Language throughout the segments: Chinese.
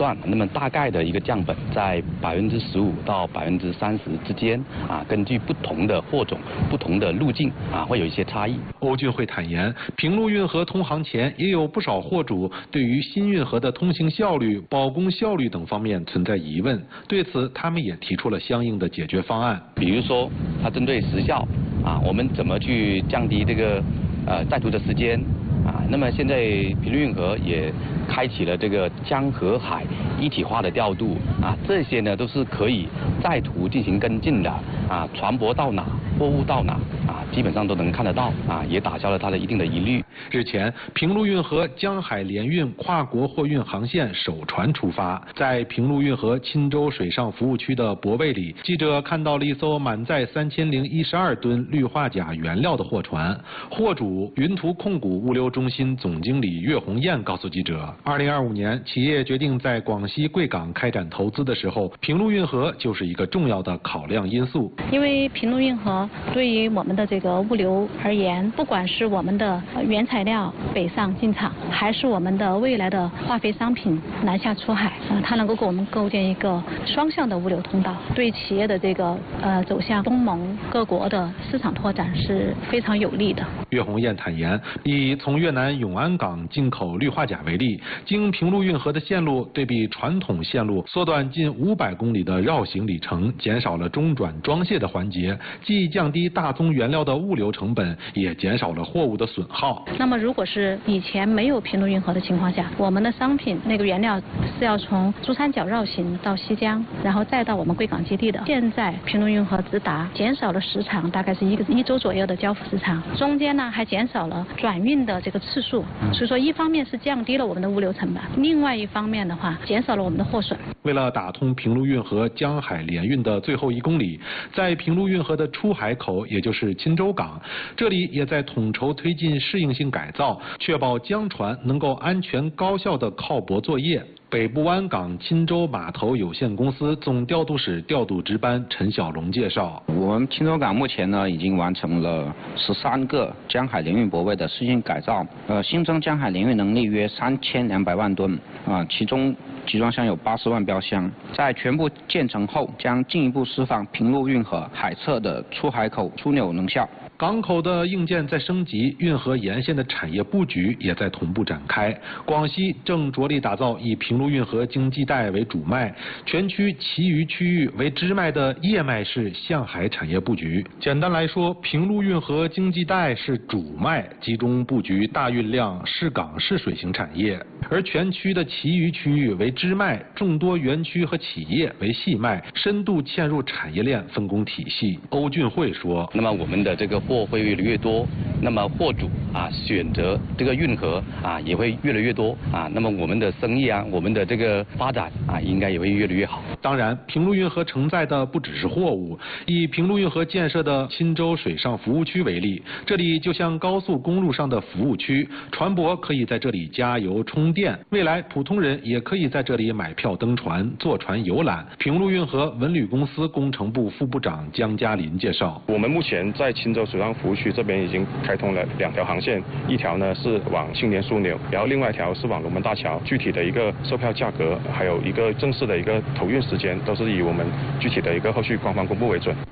算，那么大概的一个降本在15%到30%之间啊，根据不同的货种、不同的路径啊，会有一些差异。 欧俊会坦言，平陆运河通航前也有不少货主对于新运河的通行效率、保供效率等方面存在疑问，对此他们也提出了相应的解决方案。 比如说，它针对时效啊，我们怎么去降低这个在途的时间啊？那么现在平陆运河也开启了这个江河海一体化的调度啊，这些呢都是可以在途进行跟进的啊，船舶到哪，货物到哪啊，基本上都能看得到啊，也打消了它的一定的疑虑。 日前，平陆运河江海联运跨国货运航线首船出发，在平陆运河钦州水上服务区的泊位里，记者看到了一艘满载3012吨氯化钾原料的货船。货主云图控股物流中心总经理岳红艳告诉记者，2025年企业决定在广西贵港开展投资的时候，平陆运河就是一个重要的考量因素。 因为平陆运河对于我们的这个物流而言，不管是我们的原材料北上进厂，还是我们的未来的化肥商品南下出海，它能够给我们构建一个双向的物流通道，对企业的这个走向东盟各国的市场拓展是非常有利的。 岳红艳坦言，以从越南永安港进口氯化钾为例，经平陆运河的线路对比传统线路，缩短近500公里的绕行里程，减少了中转装卸的环节，既降低大宗原料的物流成本，也减少了货物的损耗。 那么如果是以前没有平陆运河的情况下，我们的商品那个原料是要从珠三角绕行到西江，然后再到我们贵港基地的。现在平陆运河直达，减少了时长，大概是一周左右的交付时长，中间呢还减少了转运的这个次数，所以说一方面是降低了我们的物流成本，另外一方面的话减少了我们的货损。 为了打通平陆运河江海联运的最后1公里，在平陆运河的出海口，也就是钦州港，这里也在统筹推进适应性改造，确保江船能够安全高效的靠泊作业。北部湾港钦州码头有限公司总调度室调度值班陈小龙介绍， 我们钦州港目前呢已经完成了13个江海联运泊位的适应改造，新增江海联运能力约3200万吨啊，其中集装箱有80万标箱。在全部建成后，将进一步释放平陆运河海侧的出海口枢纽能效。 港口的硬件在升级，运河沿线的产业布局也在同步展开。广西正着力打造以平陆运河经济带为主脉，全区其余区域为支脉的叶脉式向海产业布局。简单来说，平陆运河经济带是主脉，集中布局大运量市港市水型产业；而全区的其余区域为支脉，众多园区和企业为细脉，深度嵌入产业链分工体系。欧俊会说， 那么我们的这个货会越来越多，那么货主啊选择这个运河啊也会越来越多啊，那么我们的生意啊，我们的这个发展啊应该也会越来越好。 当然，平陆运河承载的不只是货物。以平陆运河建设的钦州水上服务区为例，这里就像高速公路上的服务区，船舶可以在这里加油充电，未来普通人也可以在这里买票登船、坐船游览。平陆运河文旅公司工程部副部长江嘉林介绍， 我们目前在钦州水上服务区这边已经开通了2条航线，一条呢是往青年枢纽，然后另外一条是往龙门大桥。具体的一个售票价格，还有一个正式的一个投运时间，都是以我们具体的一个后续官方公布为准。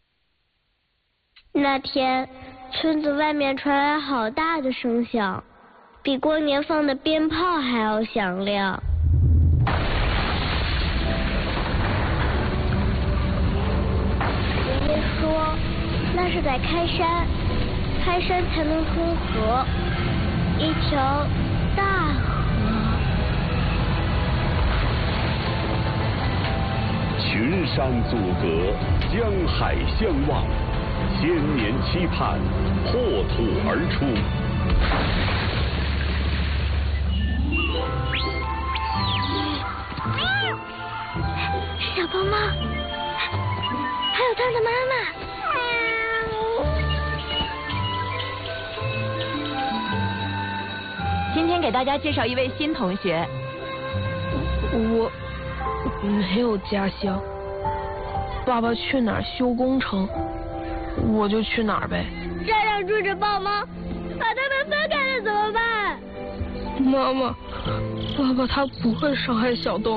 那天，村子外面传来好大的声响，比过年放的鞭炮还要响亮。爷爷说，那是在开山，开山才能通河，一条大河。 群山阻隔，江海相望，千年期盼，破土而出。 是小豹猫，还有它的妈妈。 今天给大家介绍一位新同学。 我没有家乡，爸爸去哪儿修工程，我就去哪儿呗。 这样住着豹猫，把它们分开了怎么办？ 妈妈，爸爸他不会伤害小动物。